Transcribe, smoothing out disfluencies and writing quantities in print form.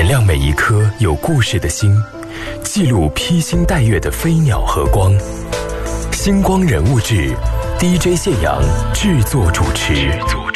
点亮每一颗有故事的心，记录披星戴月的飞鸟和光。星光人物志 ，DJ 谢阳制作主持。